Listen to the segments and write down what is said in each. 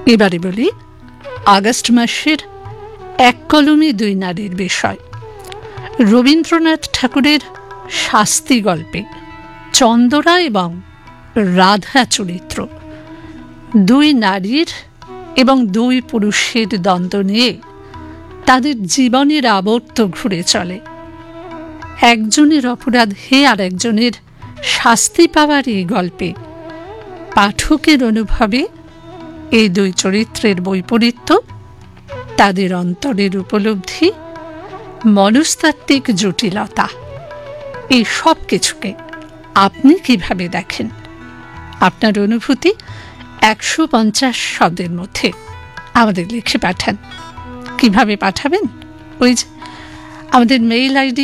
এবারে বলি আগস্ট মাসের এক কলমে দুই নারীর বিষয়। রবীন্দ্রনাথ ঠাকুরের শাস্তি গল্পে চন্দরা এবং রাধা চরিত্র দুই নারীর এবং দুই পুরুষের দ্বন্দ্ব নিয়ে তাদের জীবনের আবর্ত ঘুরে চলে। একজনের অপরাধে আর একজনের শাস্তি পাওয়ার এই গল্পে পাঠকের অনুভবে এই দুই চরিত্রের বৈপরীত্য, তাদের অন্তরের উপলব্ধি, মনস্তাত্ত্বিক জটিলতা, এই সব কিছুকে আপনি কিভাবে দেখেন? আপনার অনুভূতি 150 শব্দের মধ্যে আমাদের লিখে পাঠান। কিভাবে পাঠাবেন? ওই যে আমাদের মেইল আইডি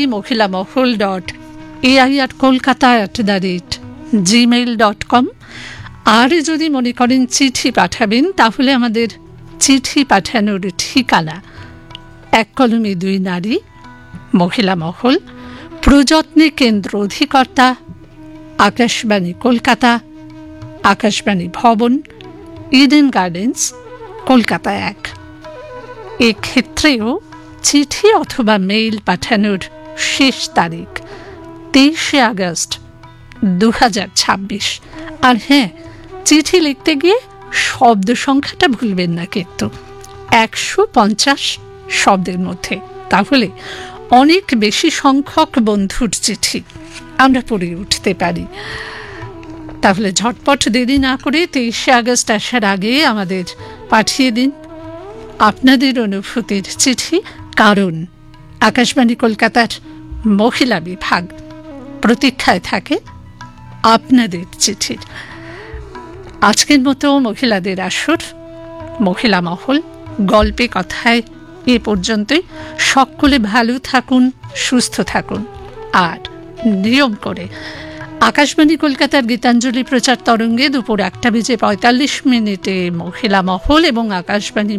mohilamahol.air@kolkata@gmail.com। আর যদি মনে করেন চিঠি পাঠাবেন, তাহলে আমাদের চিঠি পাঠানোর ঠিকানা এক কলমে দুই নারী, মহিলা মহল, প্রযত্নে কেন্দ্র অধিকর্তা, আকাশবাণী কলকাতা, আকাশবাণী ভবন, ইডেন গার্ডেন্স, কলকাতা 1। এক্ষেত্রেও চিঠি অথবা মেইল পাঠানোর শেষ তারিখ 23 আগস্ট 2026। আর হ্যাঁ, চিঠি লিখতে গিয়ে শব্দ সংখ্যাটা ভুলবেন না, কিন্তু 150 শব্দের মধ্যে। তাহলে অনেক বেশি সংখ্যক বন্ধুর চিঠি আমরা পড়ে উঠতে পারি। তাহলে ঝটপট দেরি না করে 23 আগস্ট আসার আগে আমাদের পাঠিয়ে দিন আপনাদের অনুভূতির চিঠি, কারণ আকাশবাণী কলকাতার মহিলা বিভাগ প্রতীক্ষায় থাকে আপনাদের চিঠির। আজকের মতো মহিলাদের আসর, মহিলা মহল, গল্পে কথায় এ পর্যন্তই। সকলে ভালো থাকুন, সুস্থ থাকুন, আর নিয়ম করে আকাশবাণী কলকাতার গীতাঞ্জলি প্রচার তরঙ্গে দুপুর 1:45 মহিলা মহল এবং আকাশবাণী